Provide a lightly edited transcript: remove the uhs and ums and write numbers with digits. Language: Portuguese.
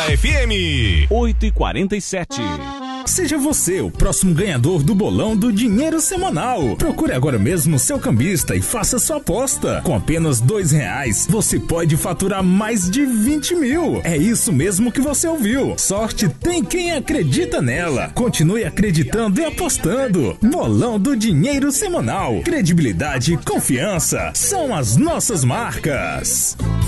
FM 8h47. Seja você o próximo ganhador do bolão do Dinheiro Semanal. Procure agora mesmo seu cambista e faça sua aposta. Com apenas R$2, você pode faturar mais de 20 mil. É isso mesmo que você ouviu. Sorte tem quem acredita nela. Continue acreditando e apostando. Bolão do Dinheiro Semanal. Credibilidade e confiança são as nossas marcas.